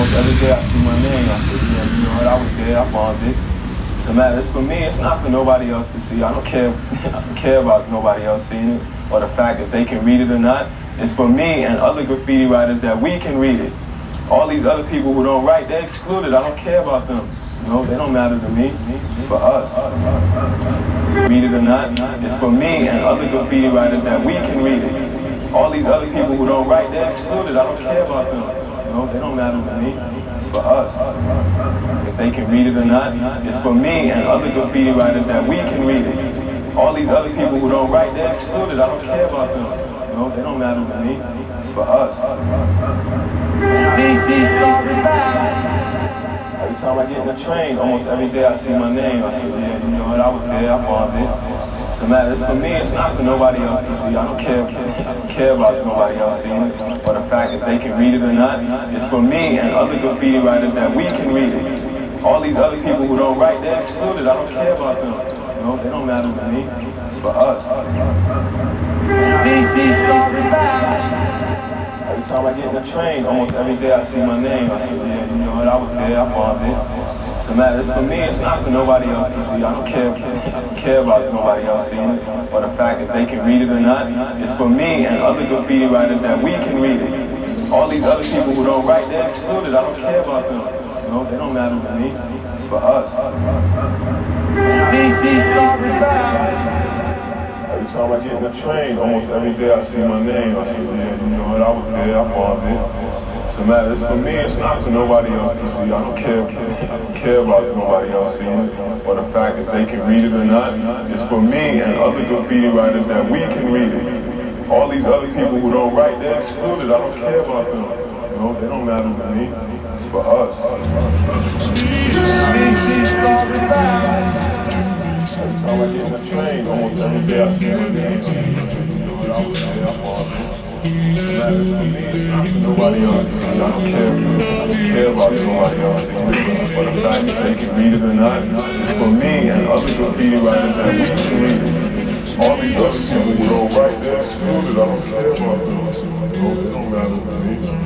Almost every day I see my name, I say, yeah, you know what, I was there, I found it. So man, it's for me, it's not for nobody else to see. I don't care I don't care about nobody else seeing it, or the fact that they can read it or not. It's for me and other graffiti writers that we can read it. All these other people who don't write, they're excluded. I don't care about them. You know, they don't matter to me. It's for us. Read it or not, it's for me and other graffiti writers that we can read it. All these other people who don't write, they're excluded. I don't care about them. You know, they don't matter to me. It's for us. If they can read it or not, it's for me and other graffiti writers that we can read it. All these other people who don't write, they're excluded. I don't care about them. You know, they don't matter to me. It's for us. Every time I get in the train, almost every day I see my name. I say, yeah, you know what, I was there, I found it. So man, it's for me, it's not for nobody else to see. I don't care about nobody else seeing it, or the fact that they can read it or not. It's for me and other graffiti writers that we can read it. All these other people who don't write, they're excluded. I don't care about them. You know, they don't matter to me. It's for us. Every time I get in the train, almost every day I see my name. I say, yeah, you know what, I was there, I found it. So man, it's for me, it's not for nobody else to see. I don't care about nobody else seeing it, or the fact that they can read it or not. It's for me and other graffiti writers that we can read it. All these other people who don't write, they're excluded. I don't care about them. You know, they don't matter to me. It's for us. Every time I get in the train, almost every day I see my name. I say, yeah, you know what, I was there, I found it. So man, it's for me, it's not for nobody else to see. I don't care about nobody else seeing it, or the fact that they can read it or not. It's for me and other graffiti writers that we can read it. All these other people who don't write, they're excluded. I don't care about them. You know, they don't matter to me. It's for us. Every time I get in the train, almost every day I see my name. I was there, I found it. It's for me, it's not for nobody else. I don't care about nobody else, or the fact that they can read it or not. It's for me and other graffiti writers that we can read it. All these other people who don't write, they're excluded. I don't care about them. They don't matter to me.